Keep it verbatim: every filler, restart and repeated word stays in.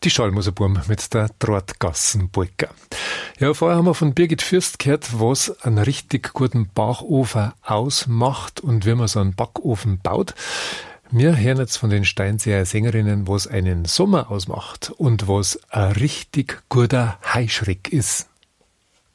Die Schallmuserbum mit der Drahtgassenpolka. Ja, vorher haben wir von Birgit Fürst gehört, was einen richtig guten Backofen ausmacht und wie man so einen Backofen baut. Wir hören jetzt von den Steinseer Sängerinnen, was einen Sommer ausmacht und was ein richtig guter Heischreck ist.